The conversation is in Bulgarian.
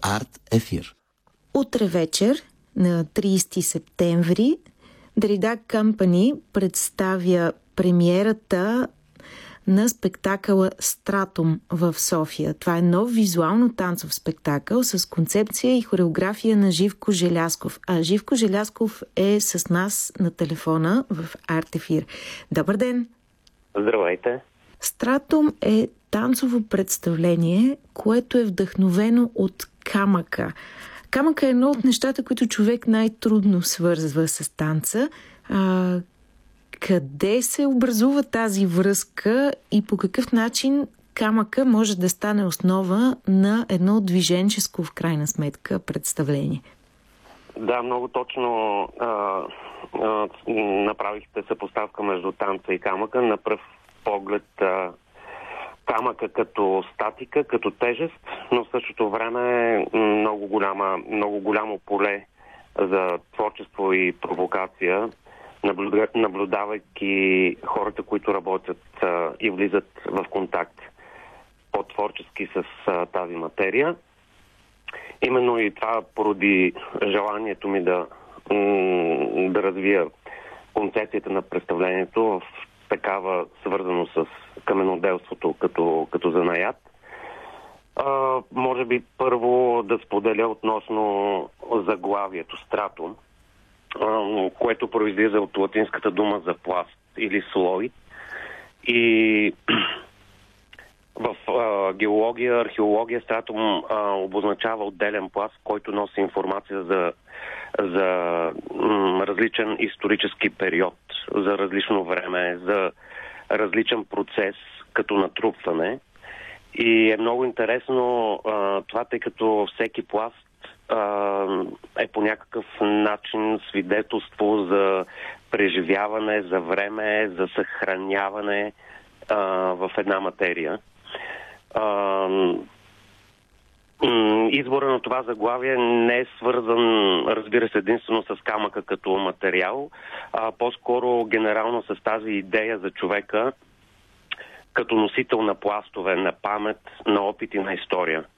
Арт Ефир. Утре вечер, на 30 септември, Derrida Company представя премиерата на спектакъла Стратум в София. Това е нов визуално-танцов спектакъл с концепция и хореография на Живко Желязков. А Живко Желязков е с нас на телефона в Арт Ефир. Добър ден! Здравейте! Стратум е танцово представление, което е вдъхновено от камъка. Камъка е едно от нещата, които човек най-трудно свързва с танца. Къде се образува тази връзка и по какъв начин камъка може да стане основа на едно движенческо, в крайна сметка, представление? Да, много точно направихте съпоставка между танца и камъка. На пръв поглед камъка като статика, като тежест, но в същото време е много голямо поле за творчество и провокация, наблюдавайки хората, които работят и влизат в контакт по-творчески с тази материя. Именно и това породи желанието ми да развия концепцията на представлението в такава, свързано с каменоделството като занаят. Може би първо да споделя относно заглавието Стратум, което произлиза от латинската дума за пласт или слой. И в геология, археология Стратум обозначава отделен пласт, който носи информация за различен исторически период, за различно време, за различен процес като натрупване. И е много интересно това, тъй като всеки пласт е по някакъв начин свидетелство за преживяване, за време, за съхраняване в една материя. Избора на това заглавие не е свързан, разбира се, единствено с камъка като материал, а по-скоро генерално с тази идея за човека като носител на пластове, на памет, на опит и на история.